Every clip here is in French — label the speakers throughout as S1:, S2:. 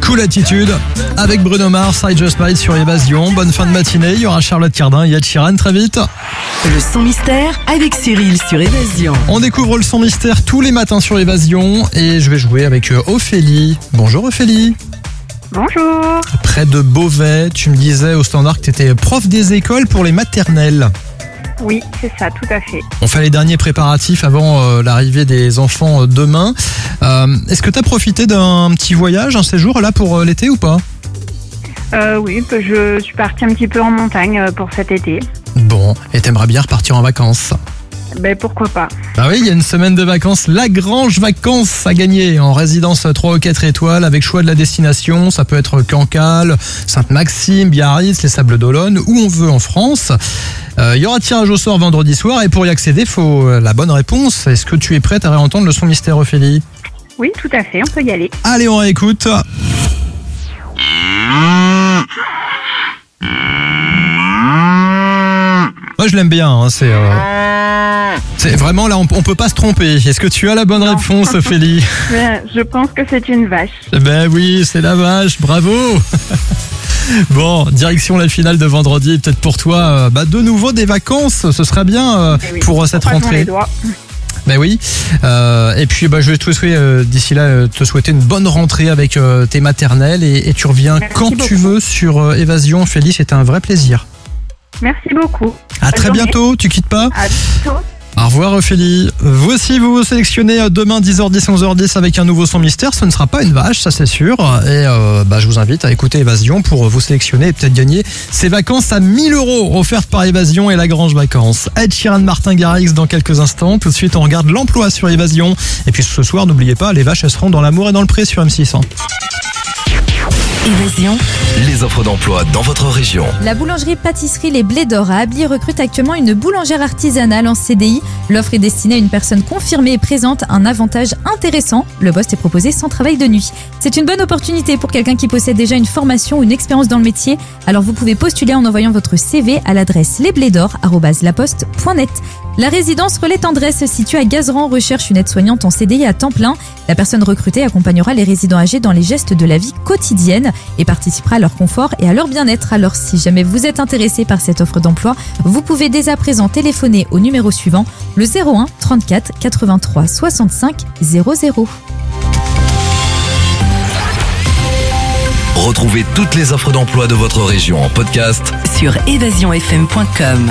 S1: Cool Attitude avec Bruno Mars, I Just Might sur Évasion. Bonne fin de matinée, il y aura Charlotte Cardin, Ed Sheeran très vite.
S2: Le son mystère avec Cyril sur Évasion.
S1: On découvre le son mystère tous les matins sur Évasion et je vais jouer avec Ophélie. Bonjour Ophélie.
S3: Bonjour.
S1: Près de Beauvais, tu me disais au standard que tu étais prof des écoles pour les maternelles.
S3: Oui, c'est ça, tout à fait.
S1: On fait les derniers préparatifs avant l'arrivée des enfants demain. Est-ce que tu as profité d'un petit voyage, un séjour là pour l'été ou pas ?
S3: Oui, je suis partie un petit peu en montagne pour cet été.
S1: Bon, et t'aimerais bien repartir en vacances ?
S3: Ben pourquoi pas.
S1: Ah oui, il y a une semaine de vacances, Lagrange Vacances à gagner en résidence 3 ou 4 étoiles avec choix de la destination. Ça peut être Cancale, Sainte-Maxime, Biarritz, les Sables d'Olonne, où on veut en France. Il y aura tirage au sort vendredi soir et pour y accéder, il faut la bonne réponse. Est-ce que tu es prête à réentendre le son mystère, Ophélie ?
S3: Oui, tout à fait, on peut y aller.
S1: Allez, on réécoute. Moi, je l'aime bien, hein, c'est vraiment là, on peut pas se tromper. Est-ce que tu as la bonne réponse, Ophélie ?
S3: Je pense que c'est une vache.
S1: Ben oui, c'est la vache, bravo. Bon, direction la finale de vendredi et peut-être pour toi, de nouveau des vacances, ce serait bien pour cette rentrée.
S3: Les doigts.
S1: Ben oui, et puis je vais te souhaiter d'ici là te souhaiter une bonne rentrée avec tes maternelles et tu reviens quand tu veux sur Évasion, Ophélie, c'était un vrai plaisir.
S3: Merci beaucoup.
S1: À très bientôt, tu quittes pas ?
S3: À bientôt.
S1: Au revoir Ophélie. Vous aussi vous sélectionnez demain 10h10, 11h10 avec un nouveau son mystère. Ce ne sera pas une vache, ça c'est sûr. Et je vous invite à écouter Évasion pour vous sélectionner et peut-être gagner ces vacances à 1 000 € offertes par Évasion et Lagrange Vacances. Ed Sheeran, Martin Garrix dans quelques instants. Tout de suite on regarde l'emploi sur Évasion. Et puis ce soir n'oubliez pas, les vaches elles seront dans l'amour et dans le pré sur M6.
S2: Évasion.
S4: Les offres d'emploi dans votre région.
S5: La boulangerie-pâtisserie Les Blés d'Or à Ably recrute actuellement une boulangère artisanale en CDI. L'offre est destinée à une personne confirmée et présente un avantage intéressant. Le poste est proposé sans travail de nuit. C'est une bonne opportunité pour quelqu'un qui possède déjà une formation ou une expérience dans le métier. Alors vous pouvez postuler en envoyant votre CV à l'adresse lesblédor@laposte.net. La résidence Relais Tendresse située à Gazeran recherche une aide-soignante en CDI à temps plein. La personne recrutée accompagnera les résidents âgés dans les gestes de la vie quotidienne et participera à leur confort et à leur bien-être. Alors si jamais vous êtes intéressé par cette offre d'emploi, vous pouvez dès à présent téléphoner au numéro suivant, le 01 34 83 65 00.
S4: Retrouvez toutes les offres d'emploi de votre région en podcast
S2: Sur évasionfm.com.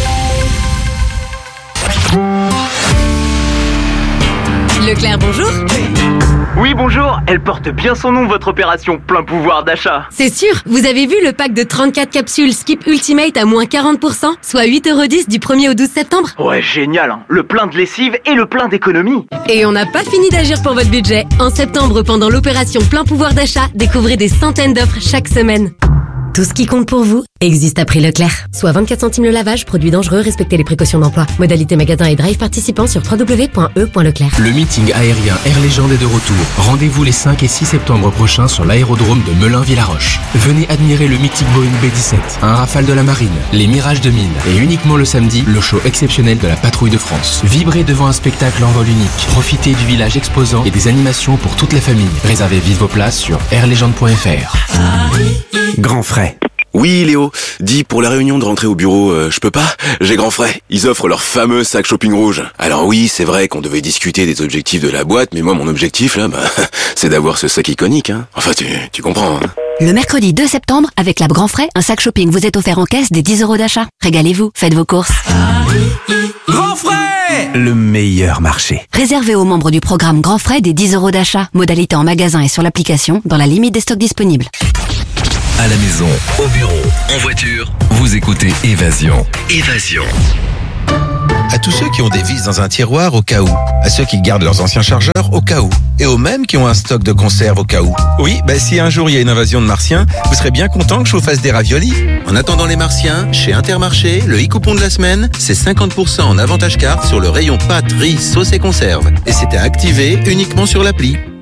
S6: Leclerc, bonjour.
S7: Oui, bonjour. Elle porte bien son nom, votre opération plein pouvoir d'achat.
S6: C'est sûr, vous avez vu le pack de 34 capsules Skip Ultimate à moins 40%, soit 8,10 € du 1er au 12 septembre.
S7: Ouais, génial, hein. Le plein de lessive et le plein d'économie.
S6: Et on n'a pas fini d'agir pour votre budget. En septembre, pendant l'opération plein pouvoir d'achat, découvrez des centaines d'offres chaque semaine. Tout ce qui compte pour vous existe à prix Leclerc. Soit 24 centimes le lavage, produit dangereux, respectez les précautions d'emploi. Modalité magasin et drive participants sur www.e.leclerc.
S8: Le meeting aérien Air Légende est de retour. Rendez-vous les 5 et 6 septembre prochains sur l'aérodrome de Melun-Villaroche. Venez admirer le mythique Boeing B-17, un Rafale de la Marine, les Mirages de mine et uniquement le samedi, le show exceptionnel de la Patrouille de France. Vibrez devant un spectacle en vol unique. Profitez du village exposant et des animations pour toute la famille. Réservez vite vos places sur airlegende.fr.
S9: Grand frais. Oui Léo, dis pour la réunion de rentrée au bureau, je peux pas ? J'ai grand frais. Ils offrent leur fameux sac shopping rouge. Alors oui, c'est vrai qu'on devait discuter des objectifs de la boîte, mais moi mon objectif là, c'est d'avoir ce sac iconique. Hein. Enfin tu comprends. Hein.
S10: Le mercredi 2 septembre, avec Lab Grand Frais, un sac shopping vous est offert en caisse des 10 € d'achat. Régalez-vous, faites vos courses.
S9: Grand frais ! Le meilleur marché.
S10: Réservé aux membres du programme Grand Frais des 10 € d'achat. Modalité en magasin et sur l'application, dans la limite des stocks disponibles.
S4: À la maison, au bureau, en voiture, vous écoutez Évasion. Évasion.
S11: À tous ceux qui ont des vis dans un tiroir au cas où, à ceux qui gardent leurs anciens chargeurs au cas où, et aux mêmes qui ont un stock de conserve au cas où. Oui, si un jour il y a une invasion de martiens, vous serez bien content que je vous fasse des raviolis. En attendant les martiens, chez Intermarché, le e-coupon de la semaine, c'est 50% en avantage carte sur le rayon pâtes, riz, sauce et conserve. Et c'est à activer uniquement sur l'appli.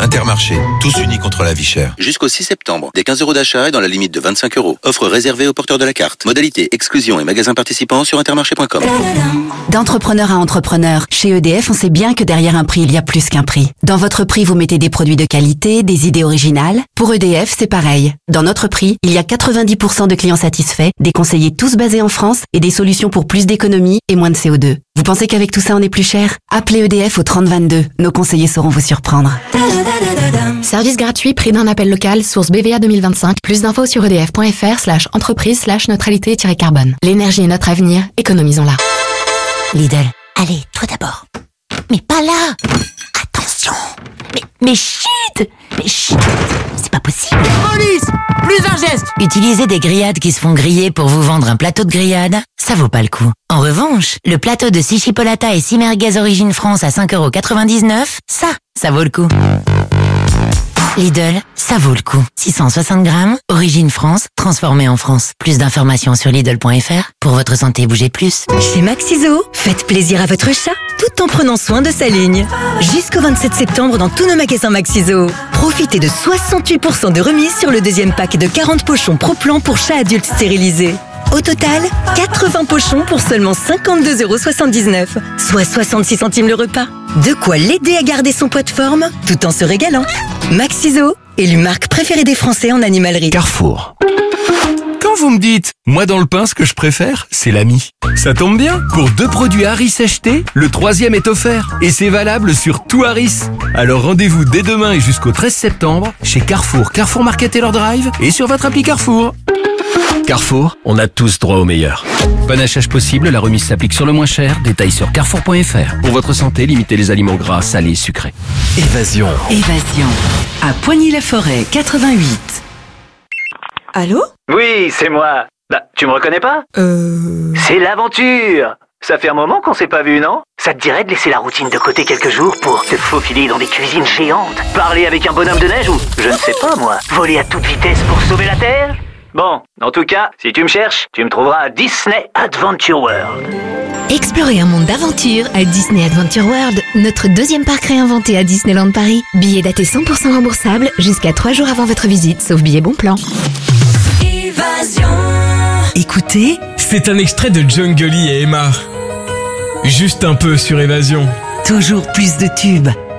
S11: Intermarché, tous unis contre la vie chère.
S9: Jusqu'au 6 septembre, des 15 € d'achat et dans la limite de 25 €. Offre réservée aux porteurs de la carte. Modalité, exclusion et magasins participants sur intermarché.com.
S10: D'entrepreneur à entrepreneur, chez EDF, on sait bien que derrière un prix, il y a plus qu'un prix. Dans votre prix, vous mettez des produits de qualité, des idées originales. Pour EDF, c'est pareil. Dans notre prix, il y a 90% de clients satisfaits, des conseillers tous basés en France et des solutions pour plus d'économie et moins de CO2. Vous pensez qu'avec tout ça, on est plus cher? Appelez EDF au 3022. Nos conseillers sauront vous surprendre.
S12: Service gratuit, prix d'un appel local, source BVA 2025. Plus d'infos sur edf.fr/entreprise/neutralité-carbone. L'énergie est notre avenir, économisons-la.
S10: Lidl. Allez, toi d'abord. Mais pas là. Attention. Mais chut. C'est pas possible.
S13: Police! Plus un geste!
S14: Utiliser des grillades qui se font griller pour vous vendre un plateau de grillade, ça vaut pas le coup. En revanche, le plateau de 6 chipolata et 6 merguez Origine France à 5,99 €, ça vaut le coup. Lidl, ça vaut le coup. 660 grammes, Origine France, transformé en France. Plus d'informations sur Lidl.fr. Pour votre santé, bougez plus.
S15: Chez Maxiso, faites plaisir à votre chat tout en prenant soin de sa ligne. Jusqu'au 27 septembre dans tous nos magasins Maxiso. Profitez de 68% de remise sur le deuxième pack de 40 pochons Pro-Plan pour chats adultes stérilisés. Au total, 80 pochons pour seulement 52,79 €, soit 66 centimes le repas. De quoi l'aider à garder son poids de forme tout en se régalant. Maxiso, élu marque préférée des Français en animalerie.
S8: Carrefour. Quand vous me dites, moi dans le pain, ce que je préfère, c'est l'ami. Ça tombe bien, pour 2 produits Harris achetés, le 3e est offert. Et c'est valable sur tout Harris. Alors rendez-vous dès demain et jusqu'au 13 septembre chez Carrefour, Carrefour Market Taylor Drive et sur votre appli Carrefour. Carrefour, on a tous droit au meilleur. Panachage possible, la remise s'applique sur le moins cher. Détails sur carrefour.fr. Pour votre santé, limitez les aliments gras, salés, sucrés.
S4: Évasion.
S2: À Poigny-la-Forêt, 88.
S7: Allô? Oui, c'est moi. Bah, tu me reconnais pas? C'est l'aventure. Ça fait un moment qu'on s'est pas vu, non? Ça te dirait de laisser la routine de côté quelques jours pour te faufiler dans des cuisines géantes, parler avec un bonhomme de neige ou, je ne sais pas moi, voler à toute vitesse pour sauver la Terre? Bon, en tout cas, si tu me cherches, tu me trouveras à Disney Adventure World.
S12: Explorez un monde d'aventure à Disney Adventure World, notre deuxième parc réinventé à Disneyland Paris. Billets datés 100% remboursables jusqu'à 3 jours avant votre visite, sauf billet bon plan.
S2: Écoutez,
S16: c'est un extrait de Jungle et Emma. Juste un peu sur Évasion.
S2: Toujours plus de tubes,